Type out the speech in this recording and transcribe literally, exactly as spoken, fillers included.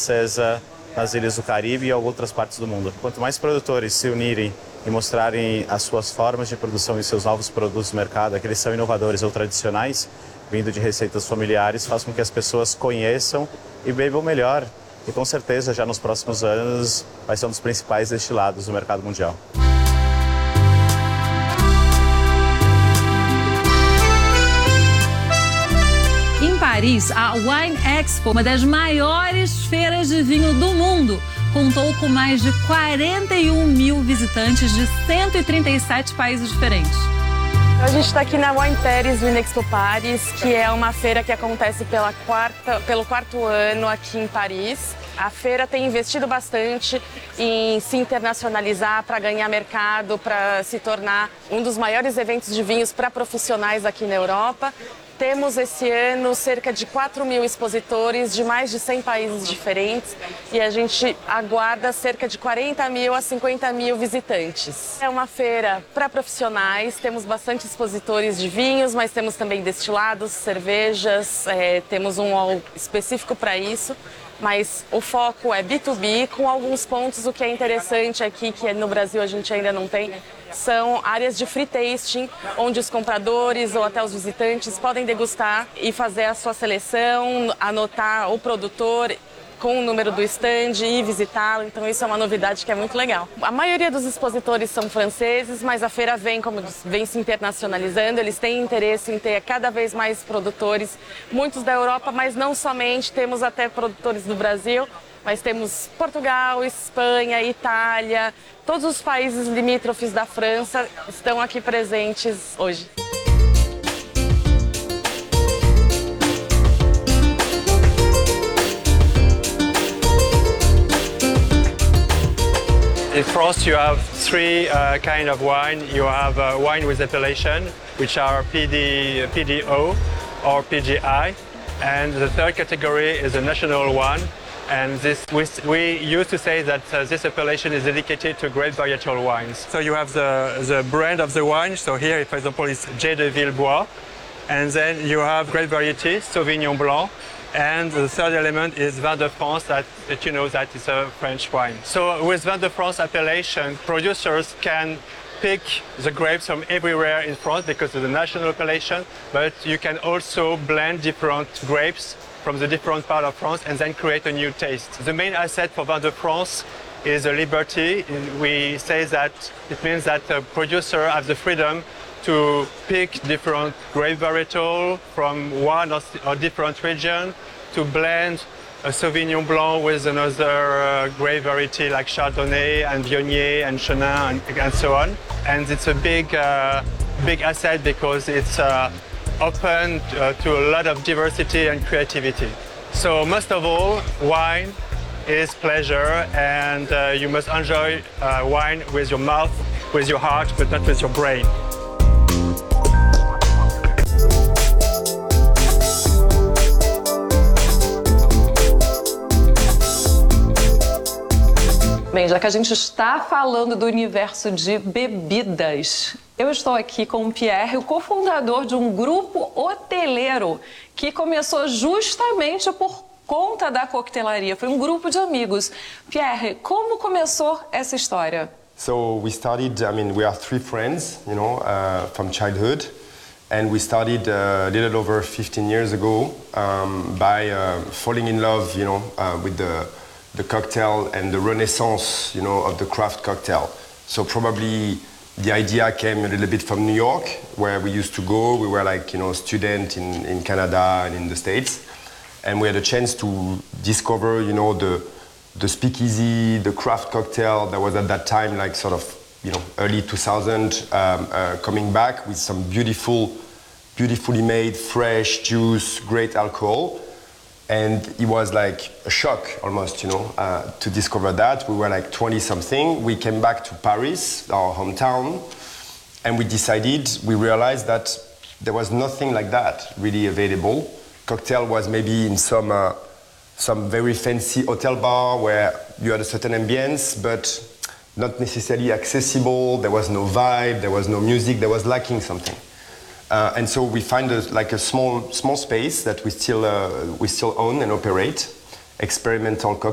francesa, nas ilhas do Caribe e em outras partes do mundo. Quanto mais produtores se unirem e mostrarem as suas formas de produção e seus novos produtos no mercado, que eles são inovadores ou tradicionais, vindo de receitas familiares, faz com que as pessoas conheçam e bebam melhor. E com certeza, já nos próximos anos, vai ser um dos principais destilados do mercado mundial. Em Paris, a Wine Expo, uma das maiores feiras de vinho do mundo, contou com mais de quarenta e um mil visitantes de cento e trinta e sete países diferentes. A gente está aqui na Wine Paris Wine Expo Paris, que é uma feira que acontece pela quarta, pelo quarto ano aqui em Paris. A feira tem investido bastante em se internacionalizar para ganhar mercado, para se tornar um dos maiores eventos de vinhos para profissionais aqui na Europa. Temos esse ano cerca de quatro mil expositores de mais de cem países diferentes e a gente aguarda cerca de quarenta mil a cinquenta mil visitantes. É uma feira para profissionais, temos bastante expositores de vinhos, mas temos também destilados, cervejas, é, temos um hall específico para isso. Mas o foco é B dois B, com alguns pontos. O que é interessante aqui, que no Brasil a gente ainda não tem, são áreas de free tasting, onde os compradores ou até os visitantes podem degustar e fazer a sua seleção, anotar o produtor com o número do stand e visitá-lo, então isso é uma novidade que é muito legal. A maioria dos expositores são franceses, mas a feira vem, como vem se internacionalizando, eles têm interesse em ter cada vez mais produtores, muitos da Europa, mas não somente, temos até produtores do Brasil, mas temos Portugal, Espanha, Itália, todos os países limítrofes da França estão aqui presentes hoje. In France, you have three uh, kind of wine. You have uh, wine with appellation, which are P D, P D O or P G I. And the third category is a national one. And this, we, we used to say that uh, this appellation is dedicated to grape varietal wines. So you have the, the brand of the wine. So here, for example, is J de Villebois. And then you have grape variety, Sauvignon Blanc. And the third element is Vin de France, that, that you know that is a French wine. So with Vin de France appellation, producers can pick the grapes from everywhere in France because of the national appellation, but you can also blend different grapes from the different part of France and then create a new taste. The main asset for Vin de France is the liberty. We say that it means that the producer has the freedom to pick different grape varietal from one or, or different region, to blend a Sauvignon Blanc with another uh, grape variety like Chardonnay and Viognier and Chenin and, and so on. And it's a big, uh, big asset because it's uh, open uh, to a lot of diversity and creativity. So most of all, wine is pleasure, and uh, you must enjoy uh, wine with your mouth, with your heart, but not with your brain. Bem, já que a gente está falando do universo de bebidas, eu estou aqui com o Pierre, o cofundador de um grupo hoteleiro que começou justamente por conta da coquetelaria. Foi um grupo de amigos. Pierre, como começou essa história? So we started, I mean, we are three friends, you know, uh, from childhood. And we started uh, a little over fifteen years ago um, by uh, falling in love, you know, uh, with the the cocktail and the renaissance, you know, of the craft cocktail. So probably the idea came a little bit from New York, where we used to go. We were like, you know, student in, in Canada and in the States. And we had a chance to discover, you know, the, the speakeasy, the craft cocktail that was at that time like sort of, you know, early two thousand, um, uh, coming back with some beautiful, beautifully made, fresh juice, great alcohol. And it was like a shock almost, you know, uh, to discover that. We were like twenty something. We came back to Paris, our hometown, and we decided, we realized that there was nothing like that really available. Cocktail was maybe in some, uh, some very fancy hotel bar where you had a certain ambience, but not necessarily accessible. There was no vibe, there was no music, there was lacking something. Uh, and so we find a, like a small small space that we still uh, we still own and operate, experimental cocktail